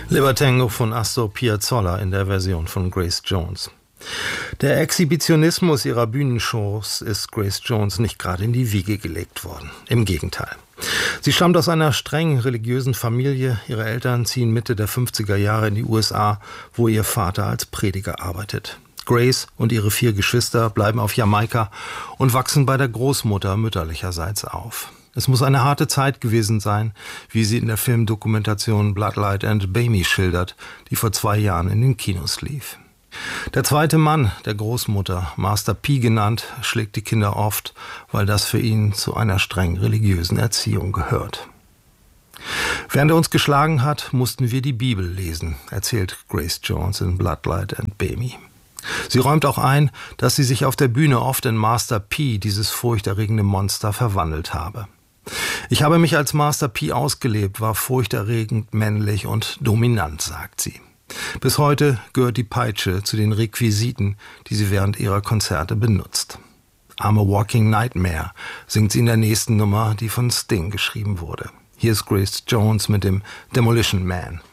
Libertango von Astor Piazzolla in der Version von Grace Jones. Der Exhibitionismus ihrer Bühnenshows ist Grace Jones nicht gerade in die Wiege gelegt worden. Im Gegenteil. Sie stammt aus einer streng religiösen Familie. Ihre Eltern ziehen Mitte der 50er Jahre in die USA, wo ihr Vater als Prediger arbeitet. Grace und ihre 4 Geschwister bleiben auf Jamaika und wachsen bei der Großmutter mütterlicherseits auf. Es muss eine harte Zeit gewesen sein, wie sie in der Filmdokumentation Bloodlight and Bamie schildert, die vor 2 Jahren in den Kinos lief. Der zweite Mann der Großmutter, Master P genannt, schlägt die Kinder oft, weil das für ihn zu einer streng religiösen Erziehung gehört. Während er uns geschlagen hat, mussten wir die Bibel lesen, erzählt Grace Jones in Bloodlight and Bamie. Sie räumt auch ein, dass sie sich auf der Bühne oft in Master P, dieses furchterregende Monster, verwandelt habe. Ich habe mich als Master P ausgelebt, war furchterregend männlich und dominant, sagt sie. Bis heute gehört die Peitsche zu den Requisiten, die sie während ihrer Konzerte benutzt. I'm a Walking Nightmare singt sie in der nächsten Nummer, die von Sting geschrieben wurde. Hier ist Grace Jones mit dem Demolition Man.